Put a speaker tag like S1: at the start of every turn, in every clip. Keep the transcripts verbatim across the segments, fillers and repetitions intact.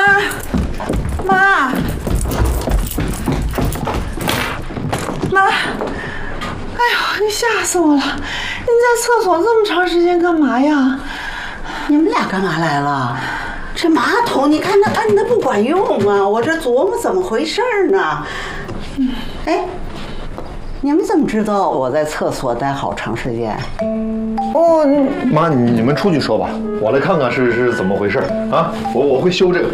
S1: 妈，妈，哎呦，你吓死我了！你在厕所这么长时间干嘛呀？
S2: 你们俩干嘛来了？这马桶你看那按的不管用啊！我这琢磨怎么回事呢？嗯，哎，你们怎么知道我在厕所待好长时间？
S1: 哦，
S3: 妈，你们出去说吧，我来看看是是怎么回事啊！我我会修这个。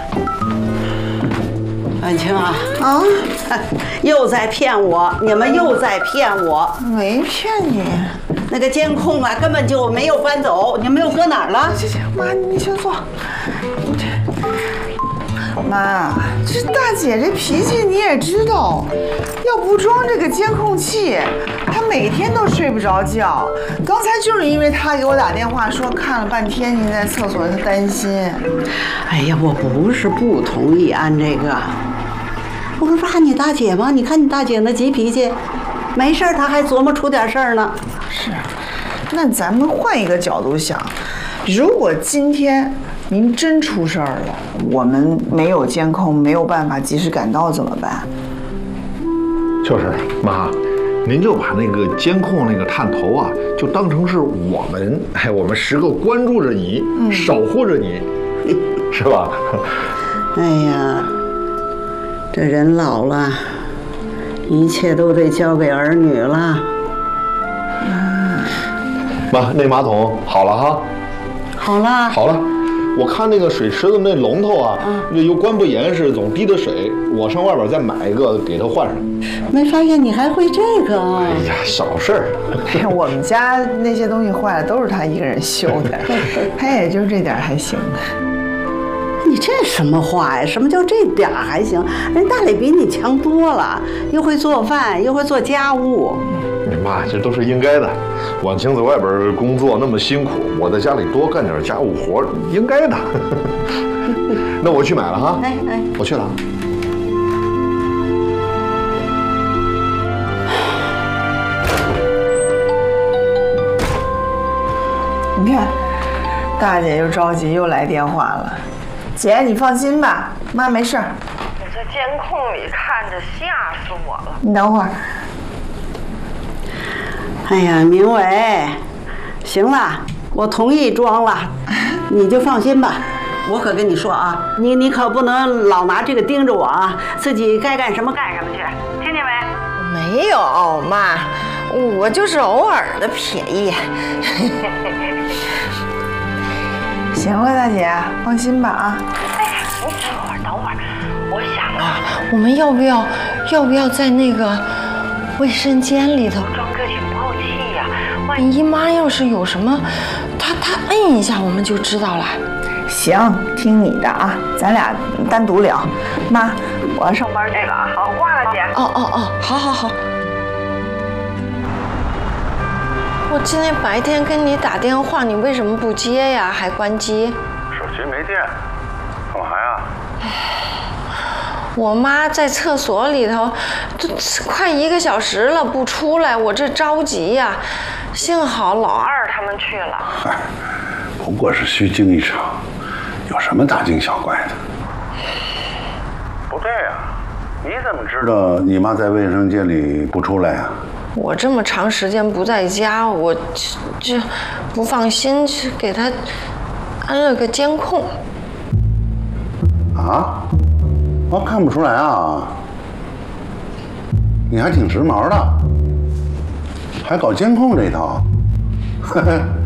S2: 婉清啊啊，又在骗我！你们又在骗我！
S1: 没骗你。
S2: 那个监控啊，根本就没有搬走，你们又搁哪儿了？
S1: 行行，妈，你先坐。妈，这大姐这脾气你也知道，要不装这个监控器，她每天都睡不着觉。刚才就是因为她给我打电话说看了半天您在厕所，她担心。
S2: 哎呀，我不是不同意按这个，我不是按你大姐吗？你看你大姐那急脾气，没事她还琢磨出点事儿呢。
S1: 是，那咱们换一个角度想，如果今天您真出事儿了，我们没有监控，没有办法及时赶到怎么办？
S3: 就是，妈，您就把那个监控那个探头啊，就当成是我们，哎，我们时刻关注着你，嗯、守护着你，是吧？
S2: 哎呀，这人老了，一切都得交给儿女了。
S3: 妈，那马桶好了哈。
S2: 好了。
S3: 好了。我看那个水池子那龙头啊，嗯、又关不严实，总滴的水。我上外边再买一个给它换上。
S2: 没发现你还会这个啊？
S3: 哎呀，小事儿。
S1: 我们家那些东西坏了都是他一个人修的，他也就这点还行。
S2: 你这什么话呀？什么叫这点还行？人大磊比你强多了，又会做饭，又会做家务。
S3: 妈，这都是应该的。婉清在外边工作那么辛苦，我在家里多干点家务活，应该的。那我去买了哈。哎哎，我去了。
S1: 你看，大姐又着急又来电话了。姐，你放心吧，妈没事儿。
S4: 我在监控里看着，吓死我了。
S1: 你等会儿。
S2: 哎呀，明伟，行了，我同意装了，你就放心吧。我可跟你说啊，你你可不能老拿这个盯着我啊，自己该干什么干什么去，听见
S4: 没？没有，妈，我就是偶尔的瞥一眼。
S1: 行了，大姐，放心吧啊。
S4: 哎，你等会儿，等会儿，我想啊，我们要不要要不要在那个卫生间里头装个警报器呀？万一妈要是有什么，她她摁一下我们就知道了。
S1: 行，听你的啊，咱俩单独聊。妈，我要上班去了啊。
S4: 好，挂了，姐。
S1: 哦哦哦，好好好。
S4: 我今天白天跟你打电话，你为什么不接呀？还关机？
S5: 手机没电，干嘛呀？
S4: 我妈在厕所里头，都快一个小时了不出来，我这着急呀。幸好老二他们去了。
S5: 嗨，不过是虚惊一场，有什么大惊小怪的？不对呀，你怎么知道你妈在卫生间里不出来呀？
S4: 我这么长时间不在家，我这不放心，去给她安了个监控。
S5: 啊？我看不出来啊，你还挺时髦的，还搞监控这一套。